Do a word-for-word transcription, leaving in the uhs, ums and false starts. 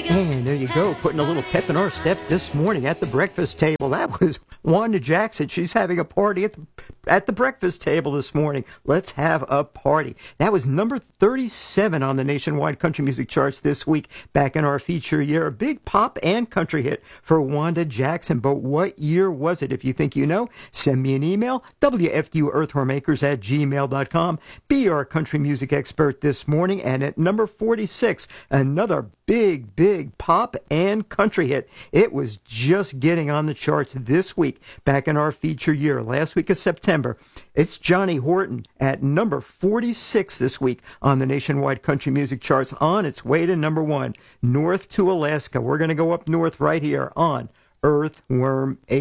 And there you go, putting a little pep in our step this morning at the breakfast table. That was Wanda Jackson. She's having a party at the, at the breakfast table this morning. Let's have a party. That was number thirty-seven on the nationwide country music charts this week, back in our feature year. A big pop and country hit for Wanda Jackson. But what year was it? If you think you know, send me an email, W F U Earthwormakers at gmail dot com. Be our country music expert this morning. And at number forty-six, another big, big pop and country hit. It was just getting on the charts this week, back in our feature year, last week of September. It's Johnny Horton at number forty-six this week on the nationwide country music charts, on its way to number one, North to Alaska. We're going to go up north right here on Earthworm